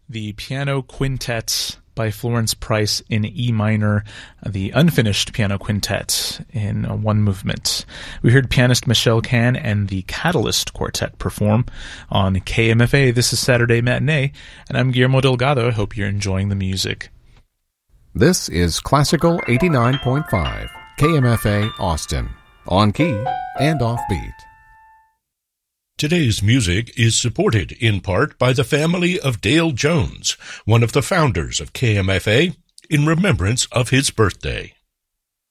the Piano Quintet by Florence Price in E minor, the unfinished piano quintet in one movement. We heard pianist Michelle Kahn and the Catalyst Quartet perform on KMFA. This is Saturday Matinee, and I'm Guillermo Delgado. I hope you're enjoying the music. This is Classical 89.5, KMFA Austin, on key and offbeat. Today's music is supported in part by the family of Dale Jones, one of the founders of KMFA, in remembrance of his birthday.